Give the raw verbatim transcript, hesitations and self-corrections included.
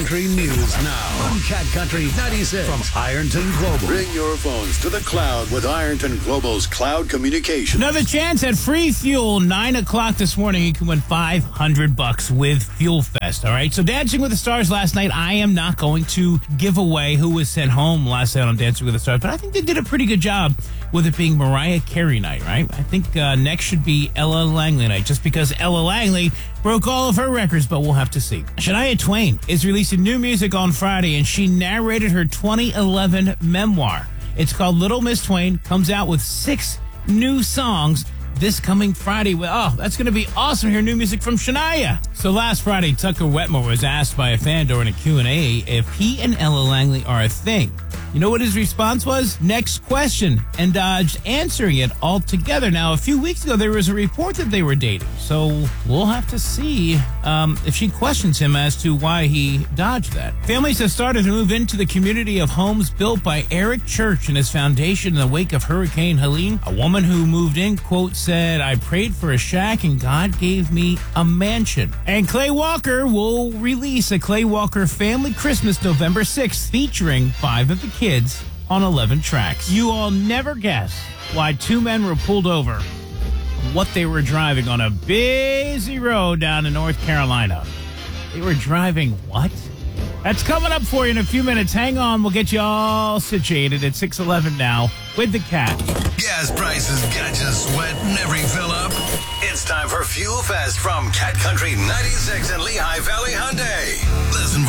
Country News now on Cat Country ninety-six from Ironton Global. Bring your phones to the cloud with Ironton Global's cloud communication. Another chance at free fuel. Nine o'clock this morning, you can win five hundred bucks with Fuel Fest. All right. So Dancing with the Stars last night. I am not going to give away who was sent home last night on Dancing with the Stars, but I think they did a pretty good job with it being Mariah Carey night, right? I think uh, next should be Ella Langley night, just because Ella Langley broke all of her records, but we'll have to see. Shania Twain is releasing new music on Friday, and she narrated her twenty eleven memoir. It's called Little Miss Twain. Comes out with six new songs this coming Friday. Oh, that's going to be awesome to hear new music from Shania. So last Friday, Tucker Wetmore was asked by a fan during a Q and A if he and Ella Langley are a thing. You know what his response was? Next question, and dodged answering it altogether. Now, a few weeks ago, there was a report that they were dating, so we'll have to see um, if she questions him as to why he dodged that. Families have started to move into the community of homes built by Eric Church and his foundation in the wake of Hurricane Helene. A woman who moved in, quote, said, "I prayed for a shack and God gave me a mansion." And Clay Walker will release a Clay Walker Family Christmas November sixth featuring five of the kids on eleven tracks. You all never guess why two men were pulled over, what they were driving on a busy road down in North Carolina. They were driving what? That's coming up for you in a few minutes. Hang on, we'll get you all situated at six eleven now with the Cat. Gas prices got you sweating every fill up. It's time for Fuel Fest from Cat Country ninety-six and Lehigh Valley Hyundai. Listen